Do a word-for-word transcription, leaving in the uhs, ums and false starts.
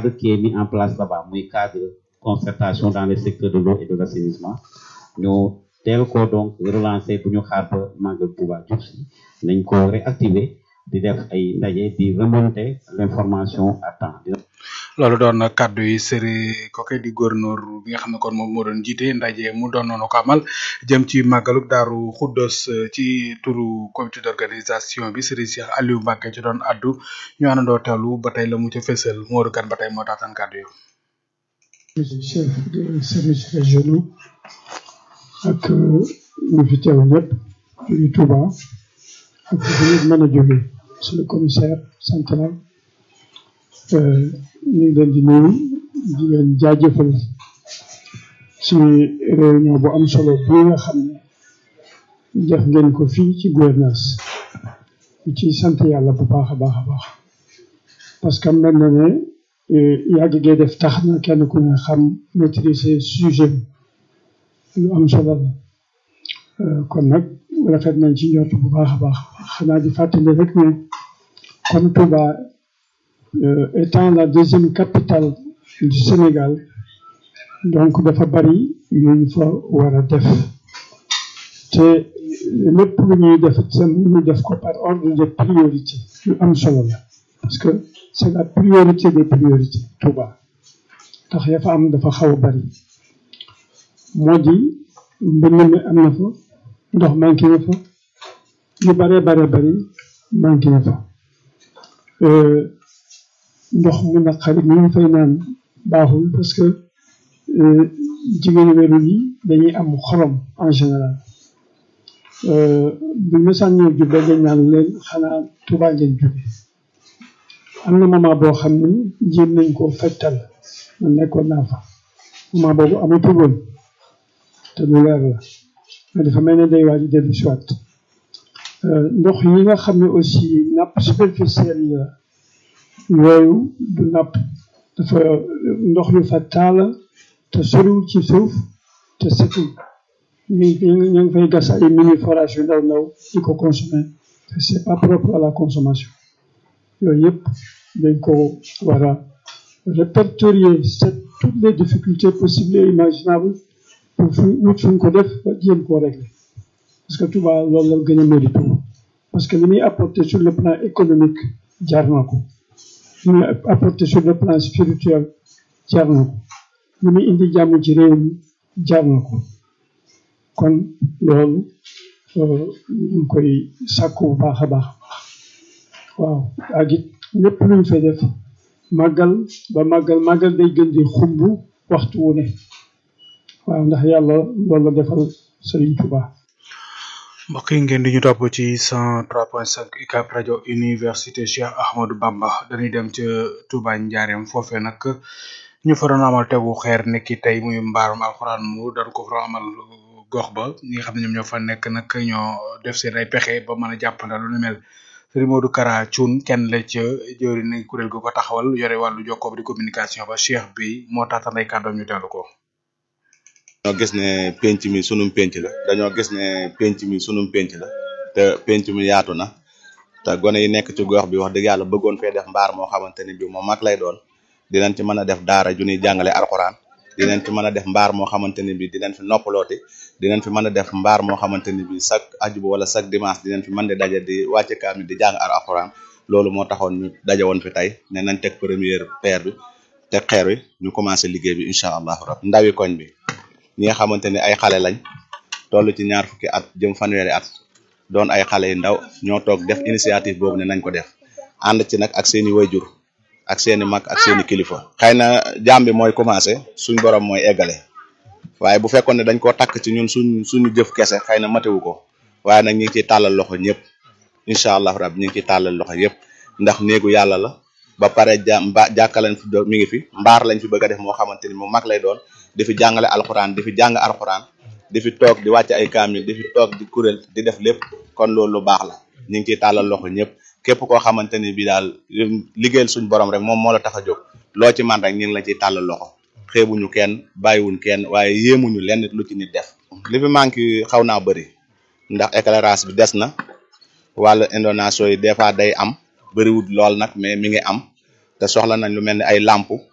cadre qui est mis en place là-bas muy cadre concertation dans le secteur de l'eau et de l'assainissement ñu teel ko donc relancer bu ñu xaar ba Magal Touba jub si nañ ko réactiver di def ay ndaje di remonter l'information à temps. loolu doon kaddu yi Sëri Koké di gouverneur bi nga xam ne kon moom moo doon jiite ndaje mu doon noonu ko amal jëm ci màggaluk Daaru Xuddos ci turu comité d'organisation bi Sëri Cheikh Aliou Mbacké ci doon addu ñu àndandoo teewlu ba tey la mu ca fësal Modou Kane ba tey moo taatan kaddu yi. chef de service régionaux ak ñu fi teew ñëpp ci Touba ak fi mën a jóge c'est le commissaire central ñu ngi leen di nuyu di leen jaajëfal ci réunion bu am solo bi nga xam ne def ngeen ko fii ci gouvernance ñu ciy sant yàlla bu baax a baax a baax parce que mel na ne yàgg gee def tax na kenn ku ne xam maîtriser sujet lu am solo la kon nag rafet nañ ci njort bu baax a baax xanaa di fàttali rek ne comme Touba Euh, étant la deuxième capitale du Sénégal donc dafa bari yu ñu fa war a def te lépp lu ñuy def tam ñu def ko par ordre de priorité yu am solo la parce que c'est la priorité des priorités Touba tax ya fa am dafa xaw a bari moo di mbënn mi am na fa ndox manqué na fa yu bare bare bari manqué na fa ndox mu naqari mi ngi fay naan baaxul parce que jigéen wéru yi dañuy am xorom en général bu mësaan ñëw jubbe dañ naan leen xanaa Touba ngeen jóge am na moment boo xam ni jéem nañ ko fettal man nekkoon naa fa moment boobu amatul woon te lu leer la mais dafa mel ne day waaj dellu si waat ndox yi nga xam ne aussi nappe superficielle yi la yooyu du napp dafa ndox yu fa taala te soriwul ci suuf te setul ñu ñu ngi fay gas ay mini forage yu ndaw ndaw di ko consommer te c'est pas propre à la consommation yooyu yëpp dañ ko war a répertorier c'est toutes les difficultés possibles et imaginables pour fu wut fu ñu ko def ba jéem koo régler parce que Touba loolu la gën a mérite parce que li muy apporter sur le plan économique jaar na ko li muy apporter sur le plan spirituel jaar na ko li muy indi jàmm ci réew mi jaar na ko kon loolu ñu ngi koy sàkku bu baax a baax waaw ak it lépp luñ fay def màggal ba màggal màggal day gën di xumb waxtu wu ne waaw ndax yàlla loolu la defal Serigne Touba. mbokk yi ngeen di ñu topp ci cent trois point cinq U C A B rajo université Cheikh Ahmadou Bamba dañuy dem ca Touba Njaareem foofee nag ñu fa doon amal tegu xeer nekki tey muy mbaarum alxuraan mu doon ko fa amal gox ba ñi nga xam ne ñoom ñoo fa nekk nag ñoo def seen ay pexe ba mën a jàppandal lu ni mel Serigne Modou Kara Thioune kenn la ca jëwri ni kuréel gu ko taxawal yore wàllu jokkoo di communication ba Cheikh bi moo taatan ay kàddoom ñu teelu ko. dañoo gis ne penc mi sunum penc la dañoo gis ne penc mi sunum penc la te penc mi yaatu na te gone yi nekk ci gox bi wax dëgg yàlla bëggoon fee def mbaar moo xamante ni bi moom mag lay doon dinañ ci mën a def daara ju ñuy jàngale alxuraan dinañ ci mën a def mbaar moo xamante ni bi dinañ fi noppalooti dinañ fi mën a def mbaar moo xamante ni bi chaque ajuba wala chaque dimanche dinañ fi mën di daje di wàcce kaamil di jàng alxuraan loolu moo taxoon ñu daje woon fi tey ne nañ teg première pierre bi teg xeer wi ñu commencé liggéey bi incha allahu rabbi ndawi koñ bi ñi nga xamante ni ay xale lañ toll ci ñaar fukki at jëm fanweeri at doon ay xale yu ndaw ñoo toog def initiative boobu ne nañ ko def ànd ci nag ak seeni wayjur ak seeni mag ak seeni kilifa xëy na jaam bi mooy commencé suñ borom mooy eggale waaye bu fekkoon ne dañ koo takk ci ñun suñ suñu jëf kese xëy na matewu ko waaye nag ñi ngi ciy tàllal loxo ñëpp incha allah rabbi ñi ngi ciy tàllal loxo yëpp ndax néegu yàlla la ba pare ja mba jàkka lañ fi mi ngi fi mbaar lañ fi bëgg a def moo xamante ni mu mag lay doon di fi jàngale alxuraan di fi jàng alxuraan di fi toog di wàcc ay kaamil di fi toog di kuréel di def lépp kon loolu lu baax la ñu ngi ciy tàllal loxo ñëpp képp koo xamante ni bi daal liggéeyal suñ borom rek moom moo la tax a jóg loo ci man rek ñu ngi la ciy tàllal loxo xeebuñu kenn bàyyiwuñ kenn waaye yéemuñu lenn lu ci nit def li fi manque xaw naa bëri ndax éclairage bi des na wàllu indonation yi des fois day am bëriwul lool nag mais mi ngi am te soxla nañ lu mel ni ay lampe